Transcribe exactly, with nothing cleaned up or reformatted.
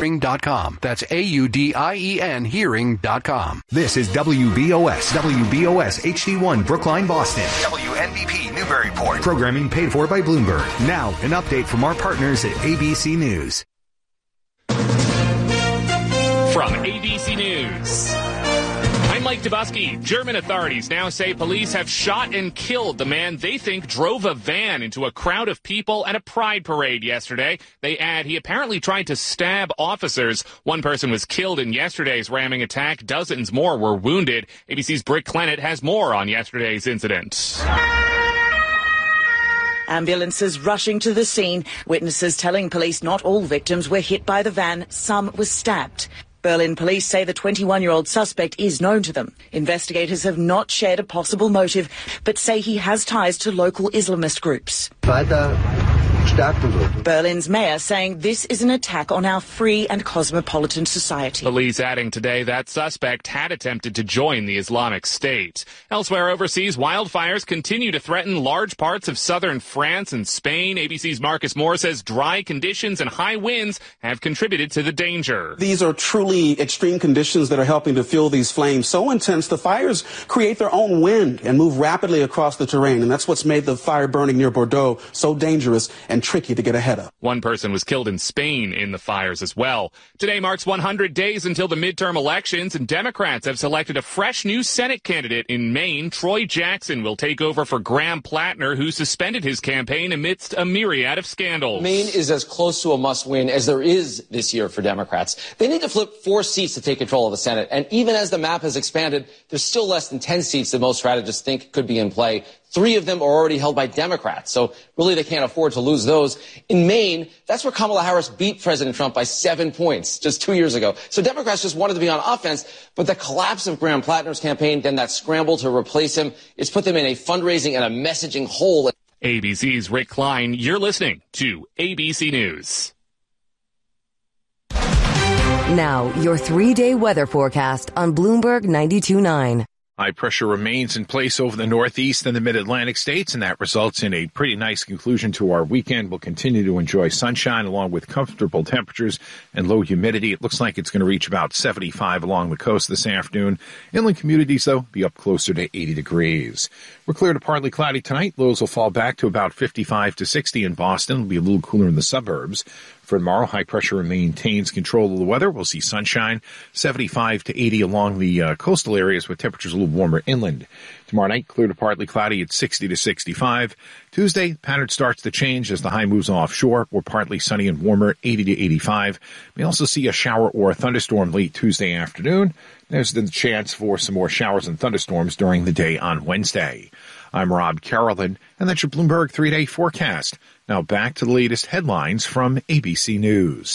hearing dot com. That's A U D I E N hearing dot com. This is W B O S, W B O S H D one Brookline, Boston. W N B P Newburyport. Programming paid for by Bloomberg. Now, an update from our partners at A B C News. From A B C News, I'm Mike Dubusky. German authorities now say police have shot and killed the man they think drove a van into a crowd of people at a pride parade yesterday. They add he apparently tried to stab officers. One person was killed in yesterday's ramming attack. Dozens more were wounded. A B C's Britt Clennett has more on yesterday's incident. Ambulances rushing to the scene. Witnesses telling police not all victims were hit by the van. Some were stabbed. Berlin police say the twenty-one-year-old suspect is known to them. Investigators have not shared a possible motive, but say he has ties to local Islamist groups. Berlin's mayor saying this is an attack on our free and cosmopolitan society. Police adding today that suspect had attempted to join the Islamic State. Elsewhere overseas, wildfires continue to threaten large parts of southern France and Spain. A B C's Marcus Moore says dry conditions and high winds have contributed to the danger. These are truly extreme conditions that are helping to fuel these flames so intense the fires create their own wind and move rapidly across the terrain. And that's what's made the fire burning near Bordeaux so dangerous and tricky to get ahead of. One person was killed in Spain in the fires as well. Today marks one hundred days until the midterm elections, and Democrats have selected a fresh new Senate candidate in Maine. Troy Jackson will take over for Graham Plattner, who suspended his campaign amidst a myriad of scandals. Maine is as close to a must-win as there is this year for Democrats. They need to flip four seats to take control of the Senate, and even as the map has expanded, there's still less than ten seats that most strategists think could be in play. Three of them are already held by Democrats, so really they can't afford to lose those. In Maine, that's where Kamala Harris beat President Trump by seven points just two years ago. So Democrats just wanted to be on offense, but the collapse of Graham Plattner's campaign, then that scramble to replace him, it's put them in a fundraising and a messaging hole. A B C's Rick Klein, you're listening to A B C News. Now, your three-day weather forecast on Bloomberg ninety-two point nine. High pressure remains in place over the Northeast and the Mid-Atlantic states, and that results in a pretty nice conclusion to our weekend. We'll continue to enjoy sunshine along with comfortable temperatures and low humidity. It looks like it's going to reach about seventy-five along the coast this afternoon. Inland communities, though, be up closer to eighty degrees. We're clear to partly cloudy tonight. Lows will fall back to about fifty-five to sixty in Boston. It'll be a little cooler in the suburbs. For tomorrow, high pressure maintains control of the weather. We'll see sunshine, seventy-five to eighty along the uh, coastal areas with temperatures a little warmer inland. Tomorrow night, clear to partly cloudy at sixty to sixty-five. Tuesday, pattern starts to change as the high moves offshore. We're partly sunny and warmer, eighty to eighty-five. We also see a shower or a thunderstorm late Tuesday afternoon. There's the chance for some more showers and thunderstorms during the day on Wednesday. I'm Rob Carolyn, and that's your Bloomberg three-day forecast. Now back to the latest headlines from A B C News.